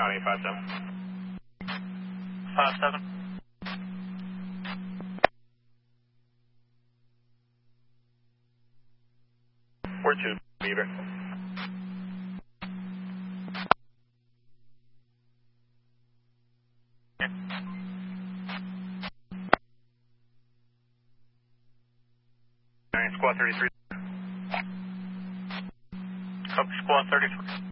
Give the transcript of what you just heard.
County 57. 57. We're 2, Beaver. Squad 33. Copy, Squad 33.